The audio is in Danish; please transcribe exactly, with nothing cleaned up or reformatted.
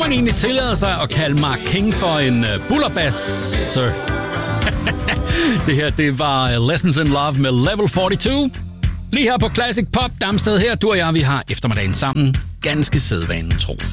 man egentlig tillade sig at kalde Mark King for en uh, bullerbass? Det her, det var Lessons in Love med Level fireogfyrre. Lige her på Classic Pop Damsted her, du og jeg, vi har eftermiddagen sammen. Ganske sædvanen tro.